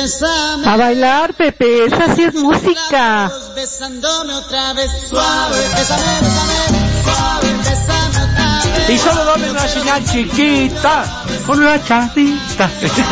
bésame. A bailar, Pepe, esa sí es música. Besándome otra vez, suave, bésame, bésame, suave, bésame otra vez. Y solo dame una señal chiquita, con una chavita.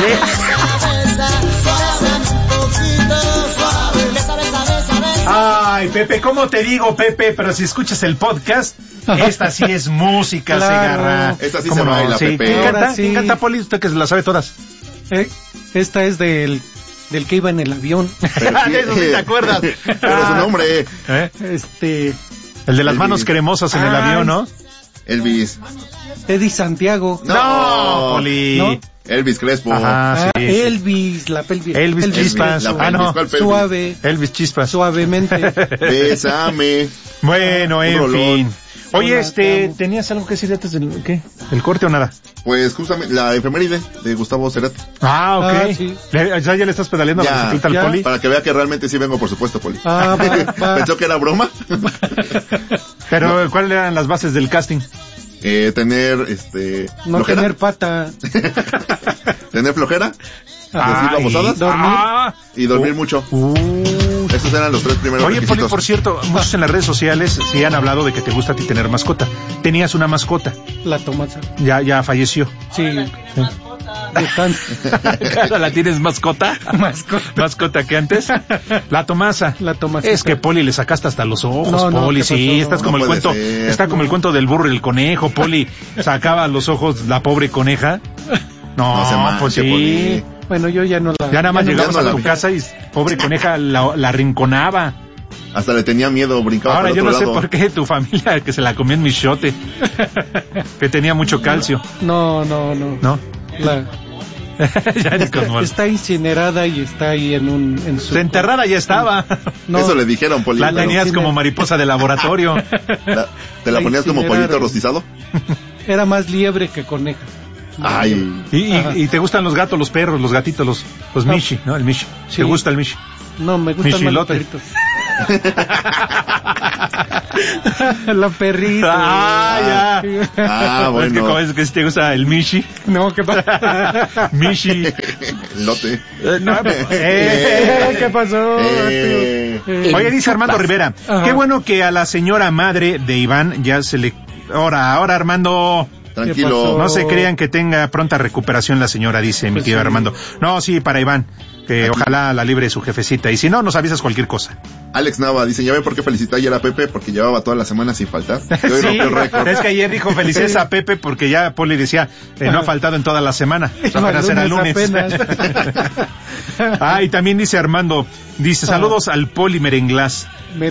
Ay, Pepe, ¿cómo te digo, Pepe? Pero si escuchas el podcast, esta sí es música, claro. Segarra. Esta sí se baila, sí. Pepe. ¿Quién canta, Poli? Usted que se la sabe todas. Esta es del que iba en el avión. De eso sí te acuerdas. Pero su nombre. El de las manos cremosas en el avión, ¿no? Elvis. Eddie Santiago. No, Poli. ¿No? Elvis Crespo. Ajá, sí. Elvis, la pelvis. Elvis Chispas. Suave. Elvis Chispas. Suavemente. Bésame. Bueno, en fin. Oye, ¿tenías algo que decir antes del qué? ¿El corte o nada? Pues justamente la efeméride de Gustavo Cerati. Ah, ok. Ah, sí. ¿Ya le estás pedaleando la bicicleta al Poli? Para que vea que realmente sí vengo, por supuesto, Poli. Pensó que era broma. Pero, ¿cuáles eran las bases del casting? Tener, no flojera. tener pata. Tener flojera. Decir babosadas. Dormir. Y dormir mucho. Esos eran los 3 primeros Oye, requisitos. Poli, por cierto, muchos en las redes sociales sí han hablado de que te gusta a ti tener mascota. Tenías una mascota. La Tomasa. Ya falleció. Sí. ¿Ahora la tienes mascota? ¿Mascota que antes? La Tomasa. Es que, Poli, le sacaste hasta los ojos, Poli. Sí, estás como el cuento. Está como el cuento del burro y el conejo, Poli. Sacaba los ojos la pobre coneja. No se manche, pues sí. Poli. Bueno, yo ya no la... Ya nada más llegabas a tu casa y pobre coneja la rinconaba. Hasta le tenía miedo, brincaba. Ahora por yo otro no sé lado. por qué tu familia que se la comió en michote. Que tenía mucho calcio. No. ¿No? Ya ni con mal. Está incinerada y está ahí en su... Enterrada ya estaba. No. Eso le dijeron, Poli. La tenías como mariposa de laboratorio. ¿Te la ponías como pollito rostizado? Era más liebre que coneja. Ay. ¿Y te gustan los gatos, los perros, los gatitos, los Mishi, ¿no? El Mishi. Sí. ¿Te gusta el Mishi? No, me gustan más los perritos. La perrita. Ya. Bueno. Es que si te gusta el Mishi. No, ¿qué pasa? Mishi. Lote. ¿Qué pasó? Oye, dice Armando Rivera. Qué bueno que a la señora madre de Iván ya se le... Ahora, Armando... Tranquilo. No se crean que tenga pronta recuperación la señora, dice mi tío Armando. No, sí, para Iván, que ojalá la libre su jefecita. Y si no, nos avisas cualquier cosa. Alex Nava dice, ya ven por qué felicité ayer a Pepe, porque llevaba toda la semana sin faltar. Y hoy rompió el récord. Es que ayer dijo felicidades a Pepe porque ya Poli decía, no ha faltado en toda la semana. Apenas era lunes. Y también dice Armando, dice, saludos al Poli Merenglás.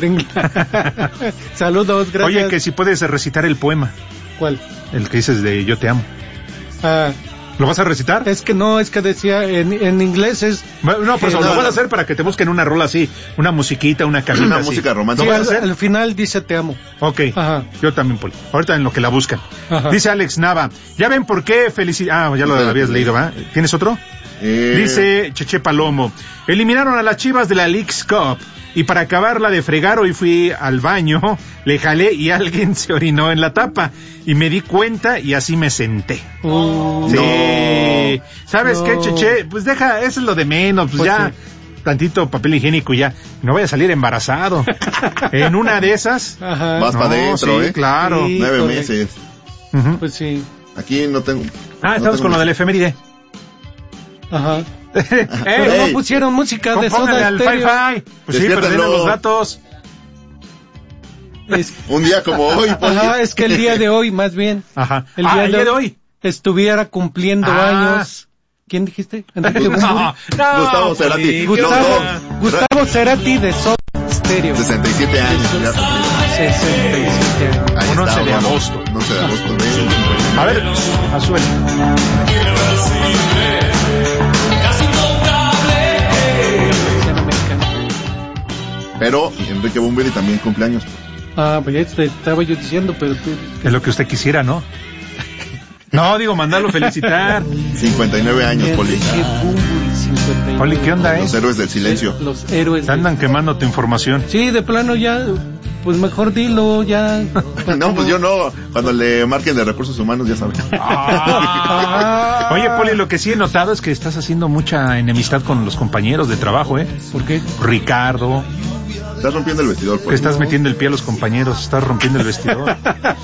Saludos, gracias. Oye, que si puedes recitar el poema. ¿Cuál? El que dices de Yo te amo. ¿Lo vas a recitar? Es que decía en inglés es... No, pues lo vas a hacer para que te busquen una rola así, una musiquita, una camita una así. música romántica. Sí, al final dice te amo. Ok, yo también, Poli. Ahorita en lo que la buscan. Ajá. Dice Alex Nava, ya ven por qué ya lo habías leído, ¿va? ¿Tienes otro? Dice Cheche Palomo, eliminaron a las Chivas de la Leagues Cup. Y para acabarla de fregar, hoy fui al baño, le jalé y alguien se orinó en la tapa. Y me di cuenta y así me senté. Sí. No. ¿Sabes qué, Cheche? Pues deja, eso es lo de menos, pues ya. Sí. Tantito papel higiénico y ya. No voy a salir embarazado. En una de esas. Vas para adentro, sí, claro. Sí, 9 meses. Pues sí. Aquí no tengo. Estamos con lo del efeméride. Ajá. Pero no pusieron música de Soda Stereo. Pues sí, perdieron los datos. Un día como hoy, Poli. Es que el día de hoy, más bien. El día de hoy estuviera cumpliendo años. ¿Quién dijiste? Gustavo Cerati. Gustavo Cerati de Soda Stereo. 67 años. 67 años. Un 11 de agosto. 11 de agosto. A ver, Azuel. Pero Enrique Bunbury también cumpleaños. Pues ya te estaba yo diciendo, pero tú... Es lo que usted quisiera, ¿no? No, digo, mandarlo felicitar. 59 años, Poli. Poli, ¿qué onda, Los héroes del silencio. Los héroes. Te andan quemando tu información. Sí, de plano ya... Pues mejor dilo ya. No, pues yo no. Cuando le marquen de recursos humanos, ya saben. Oye, Poli, lo que sí he notado es que estás haciendo mucha enemistad con los compañeros de trabajo, ¿eh? ¿Por qué? Ricardo. Estás rompiendo el vestidor, Poli. Que estás metiendo el pie a los compañeros, estás rompiendo el vestidor.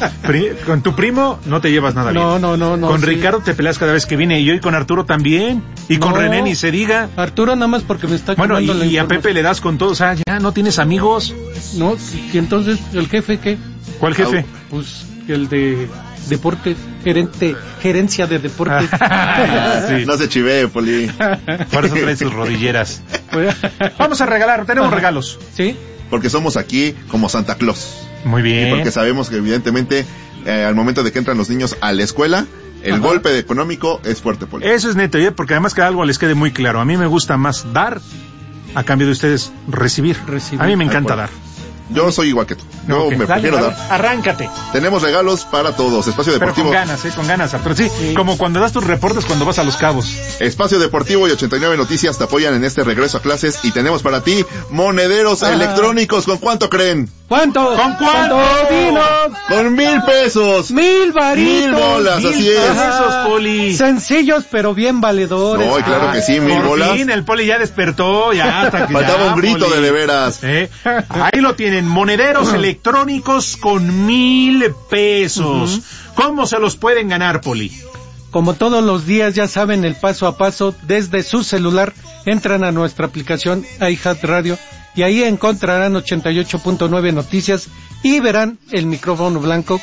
Con tu primo no te llevas nada bien. No. Con sí. Ricardo te peleas cada vez que viene, y hoy con Arturo también. Y con René ni se diga. Arturo nada más porque me está Bueno, quemando la y a información. Pepe le das con todo, o sea, ya no tienes amigos. No, y entonces, ¿el jefe qué? ¿Cuál jefe? Pues el de deportes, gerencia de deportes. Sí. No se chivee, Poli. Por eso trae sus rodilleras. Vamos a regalar, tenemos regalos. ¿Sí? Porque somos aquí como Santa Claus. Muy bien. Y porque sabemos que evidentemente al momento de que entran los niños a la escuela, el golpe económico es fuerte, Poli. Eso es neto, ¿eh? Porque además que algo les quede muy claro. A mí me gusta más dar a cambio de ustedes recibir. A mí me encanta dar. Yo soy igual que tú. Yo Okay. me prefiero Dale, dar. Arráncate. Tenemos regalos para todos. Espacio Pero Deportivo. con ganas, Arturo. Sí, como cuando das tus reportes cuando vas a Los Cabos. Espacio Deportivo y 89 Noticias te apoyan en este regreso a clases y tenemos para ti monederos electrónicos. ¿Con cuánto creen? ¿Cuánto? ¿Con cuánto? Dinos. Con 1,000 pesos. 1,000 varitos. 1,000 bolas, así es. Esos, Poli. Sencillos pero bien valedores. No, y claro que sí, 1,000 Por bolas. fin, el Poli ya despertó, ya hasta que Faltaba ya, un grito Poli. de veras. Ahí lo tienen, monederos electrónicos con 1,000 pesos. ¿Cómo se los pueden ganar, Poli? Como todos los días, ya saben el paso a paso. Desde su celular entran a nuestra aplicación iHeart Radio y ahí encontrarán 88.9 Noticias y verán el micrófono blanco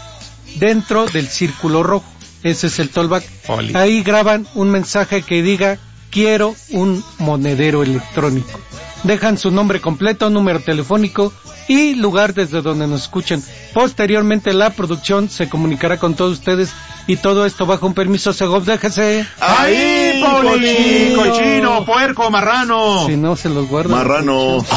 dentro del círculo rojo. Ese es el tollback. Oli. Ahí graban un mensaje que diga: quiero un monedero electrónico. Dejan su nombre completo, número telefónico y lugar desde donde nos escuchen. Posteriormente la producción se comunicará con todos ustedes y todo esto bajo un permiso Segov. Déjese. ¡Ahí, Poli! ¡Cochino, puerco, marrano! Si no, se los guardo. Marrano.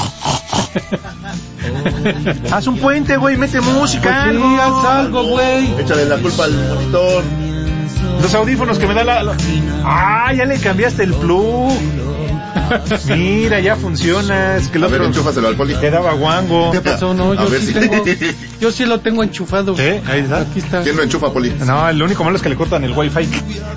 Haz un puente, güey, mete música. Pues sí, haz algo, güey. Échale la culpa al monitor. Los audífonos que me da la... ¡Ah, ya le cambiaste el plug! Mira, ya funciona. Es que el A ver, otro enchúfaselo al Poli. quedaba guango. ¿Qué pasó? No, A yo ver sí si- tengo. Yo sí lo tengo enchufado. ¿Sí? Ahí está. Aquí está. ¿Quién lo enchufa, Poli? No, lo único malo es que le cortan el wifi.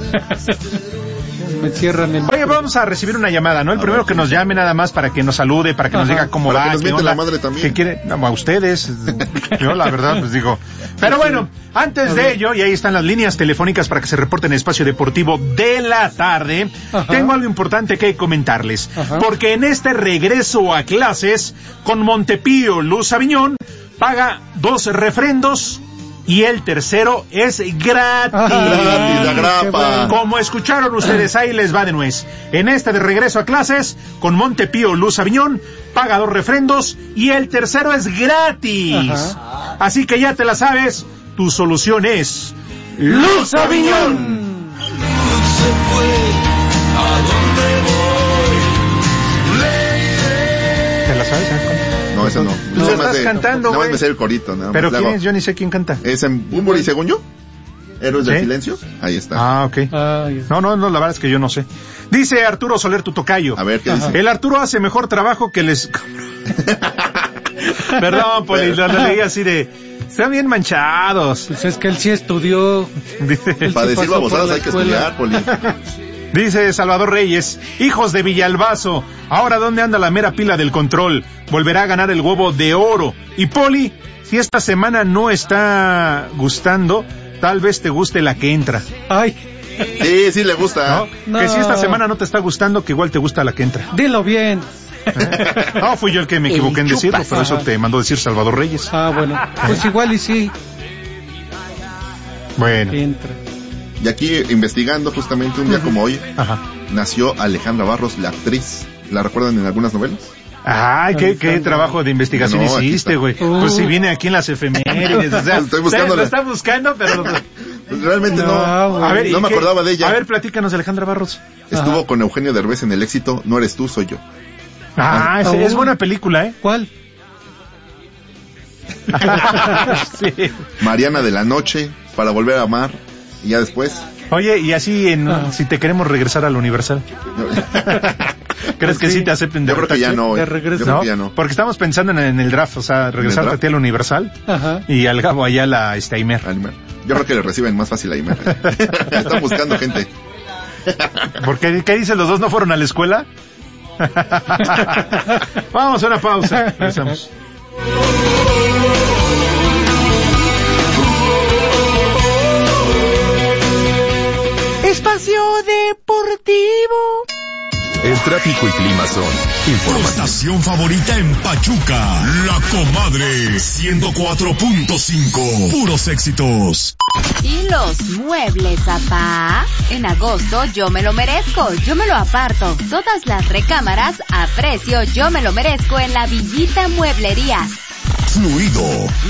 Me cierran el. Oye, vamos a recibir una llamada, ¿no? El primero que nos llame nada más para que nos salude, para que nos diga cómo Para va. que nos qué miente la onda, madre también. qué quiere. No, a ustedes. Yo, la verdad, pues digo. Pero bueno, antes de ello, y ahí están las líneas telefónicas para que se reporten en Espacio Deportivo de la tarde, tengo algo importante que comentarles. Porque en este regreso a clases, con Montepío Luz Aviñón, paga 2 refrendos y el tercero es gratis. Gratis, la grapa. Como escucharon ustedes, ahí les va de nuez. En este de regreso a clases, con Montepío Luz Aviñón, paga 2 refrendos y el tercero es gratis. Así que ya te la sabes, tu solución es Luz Aviñón. ¿Te la sabes? No, ese no. Pues Nada más estás cantando, nada más güey. me sé el corito. Nada más ¿Pero le quién hago. es? Yo ni sé quién canta. ¿Es en Bumburi, según yo? ¿Héroes del ¿Sí? Silencio? Ahí está. Ah, ok. No, la verdad es que yo no sé. Dice Arturo Soler, tu tocayo. A ver, ¿qué dice? El Arturo hace mejor trabajo que les... Perdón, Poli, lo leí así de... Están bien manchados. Pues es que él sí estudió. Dice, Para decir pasó por babosadas la hay que escuela. estudiar, Poli. dice Salvador Reyes, hijos de Villalbazo, ahora ¿dónde anda la mera pila del control? Volverá a ganar el huevo de oro. Y Poli, si esta semana no está gustando, tal vez te guste la que entra. Ay, Sí, sí le gusta. ¿No? Que si esta semana no te está gustando, que igual te gusta la que entra. dilo bien. No, fui yo el que me equivoqué en decirlo, pero eso te mandó decir Salvador Reyes. Ah, bueno. Pues igual y sí. Bueno. Entra. Y aquí investigando justamente un día como hoy, Ajá. nació Alejandra Barros, la actriz. ¿La recuerdan en algunas novelas? Ay, qué trabajo de investigación No, aquí hiciste, está. güey. Pues si viene aquí en las efemérides, o sea, Estoy buscándola. lo está buscando, pero... Pues realmente No, no. güey. A ver, ¿y No me qué? acordaba de ella. A ver, platícanos, Alejandra Barros. Estuvo con Eugenio Derbez en El Éxito, No eres tú, soy yo. Es buena película, ¿eh? ¿Cuál? Sí. Mariana de la Noche, Para volver a amar, y ya después. Oye, y así si te queremos regresar al Universal. ¿Crees que sí te acepten de Yo creo que ya no. De regreso. Yo creo que ya no. Porque estamos pensando en el draft, o sea, regresarte a ti al Universal. Ajá. Y al Gabo allá a Aimer. Yo creo que le reciben más fácil a Aimer. Están buscando gente. ¿Por qué dicen los dos no fueron a la escuela? Vamos a una pausa. Regresamos. Espacio Deportivo. El tráfico y clima son informativos. Estación favorita en Pachuca, La Comadre 104.5, puros éxitos. ¿Y los muebles, papá? En agosto yo me lo merezco, yo me lo aparto. Todas las recámaras a precio yo me lo merezco en la Villita Mueblería. Fluido,